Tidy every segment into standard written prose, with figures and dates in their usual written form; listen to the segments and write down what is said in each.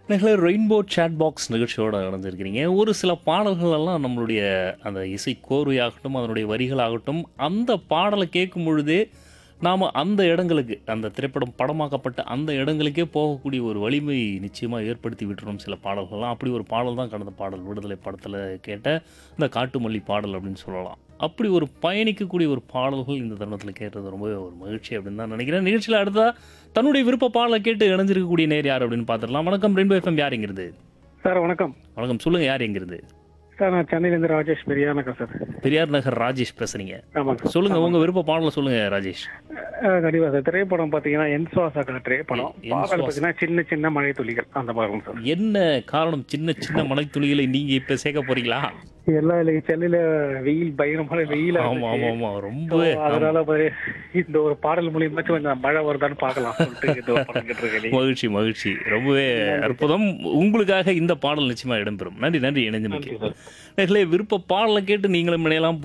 நீங்களே rainbow chat box நிகழ்ச்சியோட இணைஞ்சிருக்கிறீங்க. ஒரு சில பாடல்கள் எல்லாம் நம்மளுடைய அந்த இசை கோர்வையாகட்டும், அதனுடைய வரிகளாகட்டும், அந்த பாடலை கேட்கும் பொழுதே நாம அந்த இடங்களுக்கு, அந்த திரைப்படம் படமாக்கப்பட்ட அந்த இடங்களுக்கே போகக்கூடிய ஒரு வலிமை நிச்சயமா ஏற்படுத்தி விட்டுரும் சில பாடல்கள்லாம். அப்படி ஒரு பாடல் தான் கடந்த பாடல். விடுதலை படத்துல கேட்ட இந்த காட்டுமல்லி பாடல் அப்படின்னு சொல்லலாம். அப்படி ஒரு பயணிக்கக்கூடிய ஒரு பாடல்கள் இந்த தருணத்துல கேட்டது ரொம்பவே ஒரு மகிழ்ச்சி அப்படின்னு தான் நினைக்கிறேன். நிகழ்ச்சியில அடுத்ததா தன்னுடைய விருப்ப பாடலை கேட்டு இணைஞ்சிருக்கக்கூடிய நேர் யார் அப்படின்னு பார்த்துடலாம். வணக்கம் ரெயின்போ எஃப்எம், யார் எங்கிறது? சார் வணக்கம். வணக்கம், சொல்லுங்க யார் எங்கிறது? சார் நான் சென்னையிலேருந்து ராஜேஷ் பெரியானக்கா சார். பெரியார் நகர் ராஜேஷ் பேசுறீங்க. ஆமாங்க சார். சொல்லுங்க, உங்க விருப்ப பாடலை சொல்லுங்க ராஜேஷ். கண்டிப்பாக சார். திரைப்படம் பார்த்தீங்கன்னா என் சுவாசாக்கள் திரைப்படம். என் பாடல் சுவாசம். பார்த்தீங்கன்னா சின்ன சின்ன மழை துளிகள் அந்த பாருங்க சார். என்ன காரணம்? சின்ன சின்ன மலைத்துளிகளை நீங்க இப்ப சேர்க்க போறீங்களா? எல்லா சென்னையில வெயில் பயங்கரமான வெயிலா ஆமா ஆமா இருந்துச்சு. ஆமா, So, ரொம்பவே அதனால இந்த ஒரு பாடல் மூலியமாச்சும் கொஞ்சம் மழை வருதான்னு பார்க்கலாம் சொல்லிட்டு இந்த ஒரு படம் கேட்டிருக்கேன். மகிழ்ச்சி மகிழ்ச்சி, ரொம்பவே அற்புதம். உங்களுக்காக இந்த பாடல் நிச்சயமா இடம்பெறும். நன்றி நன்றி, இணைந்து நன்றி நிற்கிறேன். சார். நேர்களே, விருப்ப பாடலை கேட்டு நீங்களும் இணையலாம்.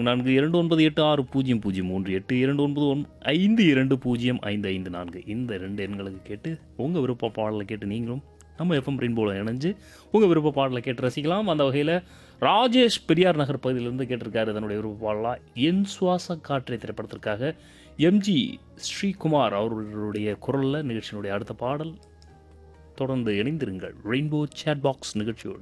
04429860038292525524 இந்த 2 எண்களுக்கு கேட்டு உங்கள் விருப்ப பாடலை கேட்டு நீங்களும் நம்ம எஃப்எம் ரெயின்போவில் இணைஞ்சு உங்கள் விருப்ப பாடலை கேட்டு ரசிக்கலாம். அந்த வகையில் ராஜேஷ் பெரியார் நகர் பகுதியிலிருந்து கேட்டிருக்காரு தன்னுடைய விருப்ப பாடலாக என் சுவாச காற்றை திரைப்படத்திற்காக எம்ஜி ஸ்ரீகுமார் அவர்களுடைய குரலில் நிகழ்ச்சியினுடைய அடுத்த பாடல். தொடர்ந்து இணைந்திருங்கள் ரெயின்போ சேட் பாக்ஸ் நிகழ்ச்சியோடு.